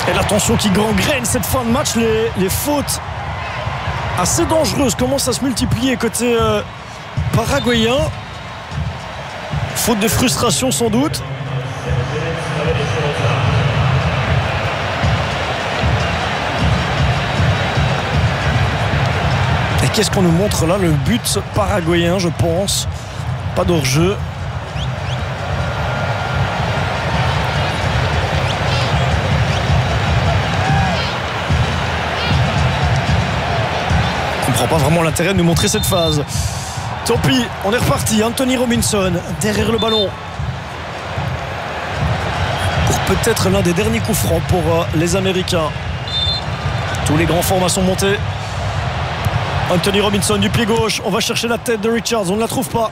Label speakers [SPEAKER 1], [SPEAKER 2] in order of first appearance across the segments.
[SPEAKER 1] Et la tension qui gangrène cette fin de match. Les fautes assez dangereuses commencent à se multiplier côté paraguayen. Faute de frustration sans doute. Et qu'est-ce qu'on nous montre là? Le but paraguayen, je pense. Pas d'hors-jeu. Je ne comprends pas vraiment l'intérêt de nous montrer cette phase. Tant pis, on est reparti. Anthony Robinson derrière le ballon. Pour peut-être l'un des derniers coups francs pour les Américains. Tous les grands formats sont montés. Anthony Robinson du pied gauche. On va chercher la tête de Richards. On ne la trouve pas.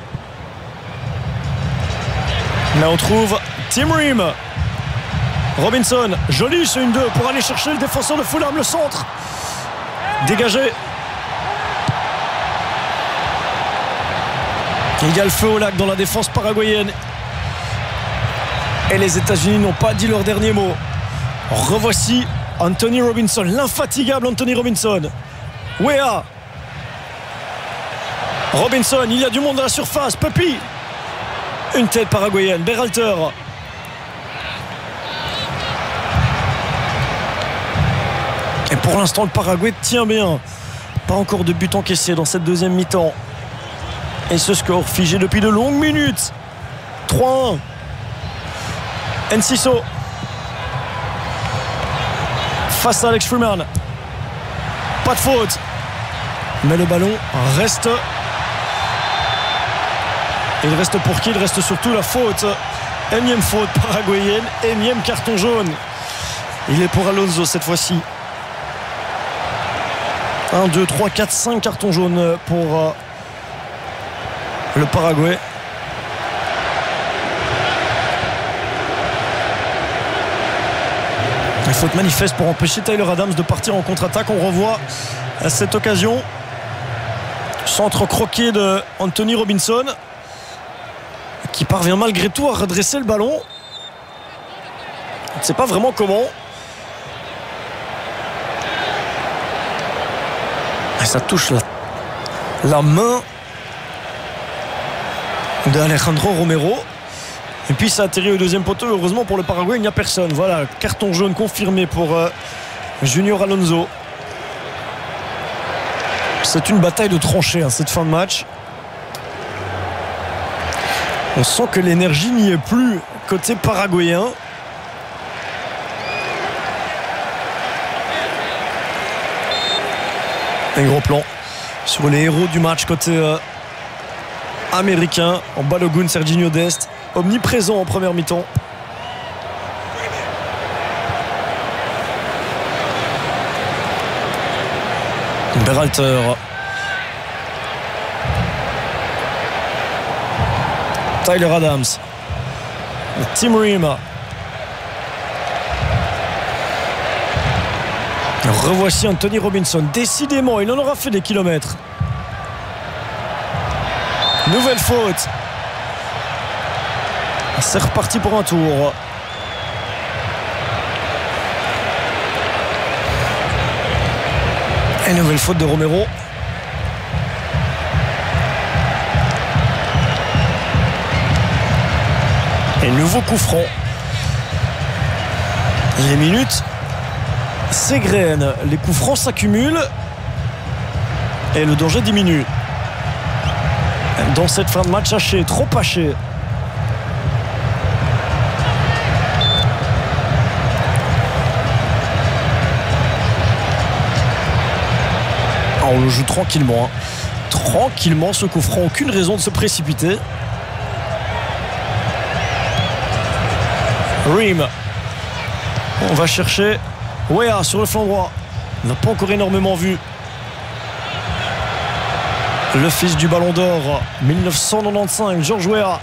[SPEAKER 1] Mais on trouve Tim Ream. Robinson, joli ce 1-2 pour aller chercher le défenseur de Fulham, le centre. Dégagé. Il y a le feu au lac dans la défense paraguayenne. Et les États-Unis n'ont pas dit leur dernier mot. Revoici Anthony Robinson, l'infatigable Anthony Robinson. Weah. Robinson, il y a du monde à la surface. Puppy. Une tête paraguayenne. Berhalter. Et pour l'instant, le Paraguay tient bien. Pas encore de but encaissé dans cette deuxième mi-temps. Et ce score figé depuis de longues minutes. 3-1. Enciso. Face à Alex Freeman. Pas de faute. Mais le ballon reste. Il reste pour qui? Il reste surtout la faute. Énième faute paraguayenne. Énième carton jaune. Il est pour Alonso cette fois-ci. 1, 2, 3, 4, 5 cartons jaunes pour le Paraguay. Une faute manifeste pour empêcher Tyler Adams de partir en contre-attaque. On revoit à cette occasion. Centre croqué de Anthony Robinson qui parvient malgré tout à redresser le ballon. On ne sait pas vraiment comment. Et ça touche la main d'Alejandro Romero. Et puis ça atterrit au deuxième poteau. Heureusement pour le Paraguay, il n'y a personne. Voilà, carton jaune confirmé pour Junior Alonso. C'est une bataille de tranchées cette fin de match. On sent que l'énergie n'y est plus côté paraguayen. Un gros plan sur les héros du match côté américain. En Balogun, Serginho Dest, omniprésent en première mi-temps. Berhalter. Tyler Adams. Tim Ream. Revoici Anthony Robinson. Décidément, il en aura fait des kilomètres. Nouvelle faute. C'est reparti pour un tour. Et nouvelle faute de Romero. Et nouveau coup franc. Les minutes s'égrènent. Les coups francs s'accumulent. Et le danger diminue. Dans cette fin de match hachée, trop hachée. On le joue tranquillement. Tranquillement ce coup franc. Aucune raison de se précipiter. Ream. On va chercher Weah sur le flanc droit. On n'a pas encore énormément vu. Le fils du Ballon d'Or 1995, George Weah.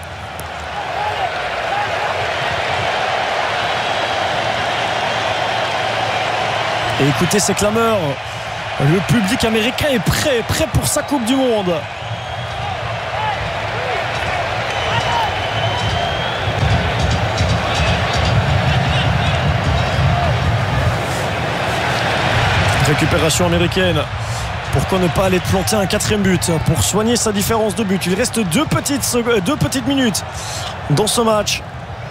[SPEAKER 1] Et écoutez ces clameurs. Le public américain est prêt pour sa Coupe du Monde. Récupération américaine. Pourquoi ne pas aller planter un 4e but pour soigner sa différence de but. Il reste deux petites minutes dans ce match.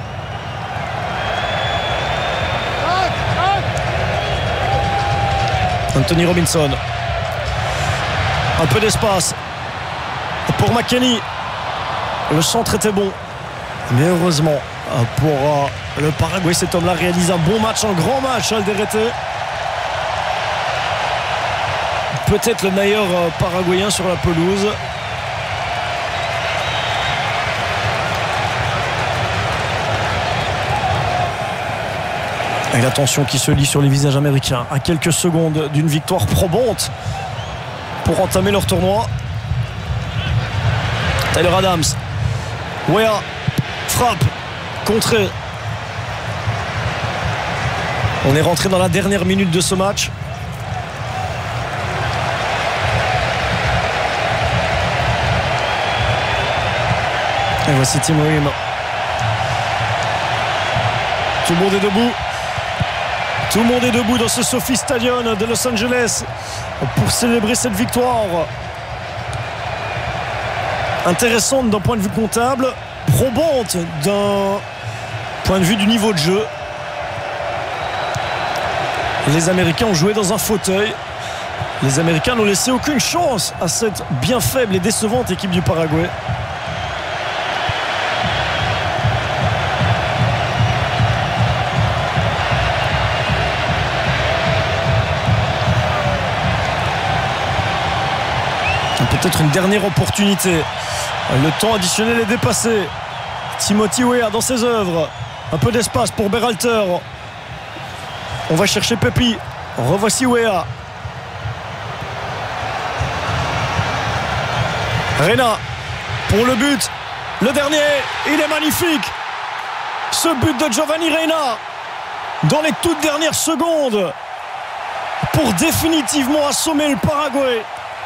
[SPEAKER 1] Anthony Robinson. Un peu d'espace pour McKennie. Le centre était bon. Mais heureusement pour le Paraguay, cet homme-là réalise un bon match, un grand match, Alderete. Peut-être le meilleur Paraguayen sur la pelouse. Et la tension qui se lit sur les visages américains à quelques secondes d'une victoire probante pour entamer leur tournoi. Tyler Adams. Weah. Frappe. Contrée. On est rentré dans la dernière minute de ce match. Et voici Tim Ream. Tout le monde est debout. Tout le monde est debout dans ce Sophie Stadium de Los Angeles pour célébrer cette victoire. Intéressante d'un point de vue comptable, probante d'un point de vue du niveau de jeu. Les Américains ont joué dans un fauteuil. Les Américains n'ont laissé aucune chance à cette bien faible et décevante équipe du Paraguay. Peut-être une dernière opportunité. Le temps additionnel est dépassé. Timothy Weah dans ses œuvres. Un peu d'espace pour Berhalter. On va chercher Pepi. Revoici Weah. Reina pour le but. Le dernier, il est magnifique. Ce but de Giovanni Reina dans les toutes dernières secondes pour définitivement assommer le Paraguay.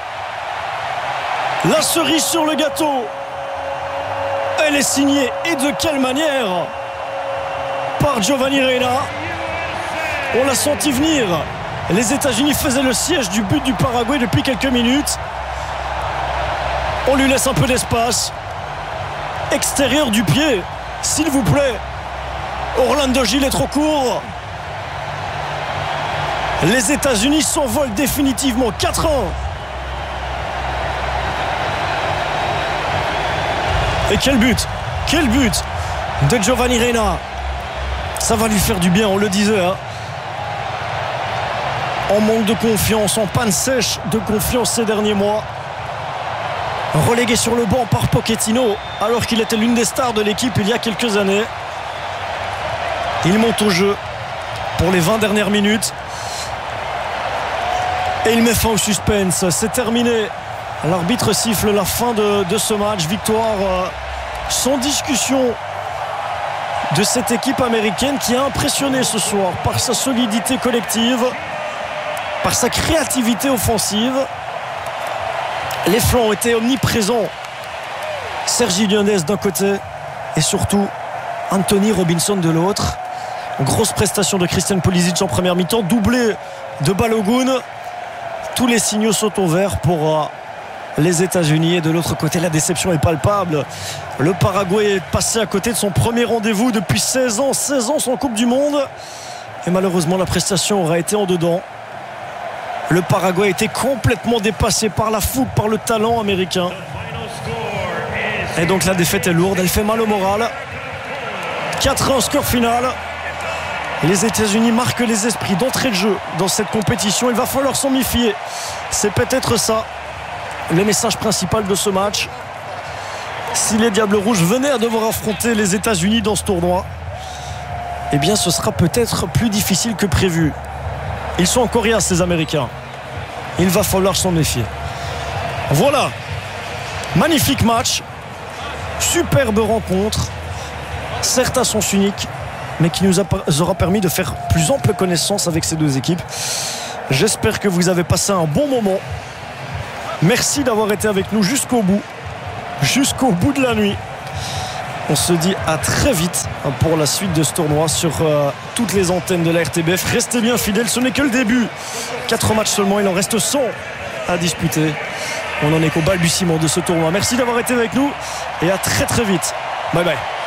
[SPEAKER 1] La cerise sur le gâteau, elle est signée, et de quelle manière, par Giovanni Reina. On l'a senti venir. Les États-Unis faisaient le siège du but du Paraguay depuis quelques minutes. On lui laisse un peu d'espace. Extérieur du pied, s'il vous plaît. Orlando Gil est trop court. Les États-Unis s'envolent définitivement. 4-1. Et quel but de Giovanni Reina. Ça va lui faire du bien, on le disait, hein. En manque de confiance, en panne sèche de confiance ces derniers mois. Relégué sur le banc par Pochettino alors qu'il était l'une des stars de l'équipe il y a quelques années. Il monte au jeu pour les 20 dernières minutes. Et il met fin au suspense. C'est terminé. L'arbitre siffle la fin de ce match. Victoire sans discussion de cette équipe américaine qui a impressionné ce soir par sa solidité collective, par sa créativité offensive. Les flancs ont été omniprésents. Sergi Lionès d'un côté et surtout Anthony Robinson de l'autre. Grosse prestation de Christian Pulisic en première mi-temps, doublé de Balogun. Tous les signaux sont au vert pour les États-Unis, et de l'autre côté la déception est palpable. Le Paraguay est passé à côté de son premier rendez-vous depuis 16 ans sans Coupe du Monde, et malheureusement la prestation aura été en dedans. Le Paraguay a été complètement dépassé par la fougue, par le talent américain, et donc la défaite est lourde, elle fait mal au moral. 4-1 score final. Les États-Unis marquent les esprits d'entrée de jeu dans cette compétition. Il va falloir s'en méfier. C'est peut-être ça le message principal de ce match. Si les Diables Rouges venaient à devoir affronter les États-Unis dans ce tournoi, eh bien ce sera peut-être plus difficile que prévu. Ils sont en coriace, ces Américains. Il va falloir s'en méfier. Voilà. Magnifique match. Superbe rencontre. Certes à sens unique, mais qui nous aura permis de faire plus ample connaissance avec ces deux équipes. J'espère que vous avez passé un bon moment. Merci d'avoir été avec nous jusqu'au bout de la nuit. On se dit à très vite pour la suite de ce tournoi sur toutes les antennes de la RTBF. Restez bien fidèles, ce n'est que le début. 4 matchs seulement, il en reste 100 à disputer. On n'en est qu'au balbutiement de ce tournoi. Merci d'avoir été avec nous et à très très vite. Bye bye.